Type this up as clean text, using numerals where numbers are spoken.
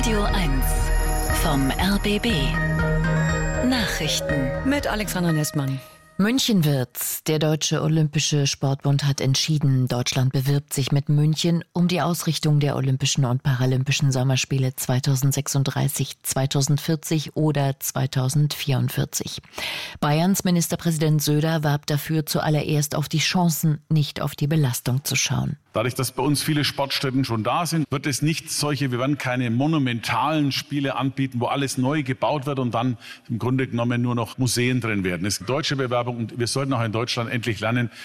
Radio 1 vom RBB. Nachrichten mit Alexandra Nestmann. München wird's. Der Deutsche Olympische Sportbund hat entschieden, Deutschland bewirbt sich mit München um die Ausrichtung der Olympischen und Paralympischen Sommerspiele 2036, 2040 oder 2044. Bayerns Ministerpräsident Söder warb dafür, zuallererst auf die Chancen, nicht auf die Belastung zu schauen. Dadurch, dass bei uns viele Sportstätten schon da sind, wir werden keine monumentalen Spiele anbieten, wo alles neu gebaut wird und dann im Grunde genommen nur noch Museen drin werden. Es ist eine deutsche Bewerbung und wir sollten auch in Deutschland endlich lernen,